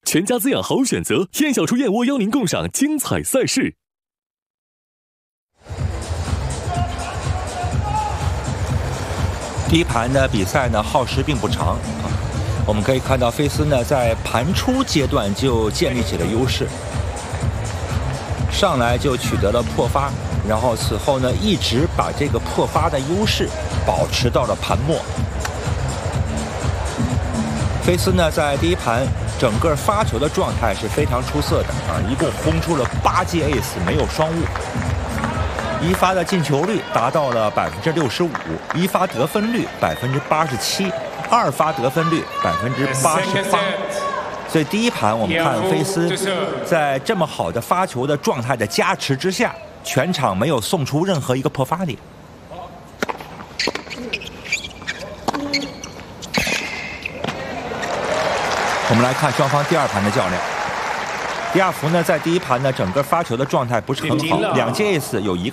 全家滋养好选择，燕小厨燕窝邀您共赏精彩赛事。 第一盘的比赛呢，耗时并不长啊。我们可以看到，菲斯呢在盘初阶段就建立起了优势，上来就取得了破发，然后此后呢一直把这个破发的优势保持到了盘末。菲斯呢在第一盘整个发球的状态是非常出色的啊，一共轰出了8记 ace， 没有双误。一发的进球率达到了65%，一发得分率87%，二发得分率88%。所以第一盘我们看菲斯在这么好的发球的状态的加持之下，全场没有送出任何一个破发点。我们来看双方第二盘的较量。迪亚福呢在第一盘呢整个发球的状态不是很好，2记 ace 有1个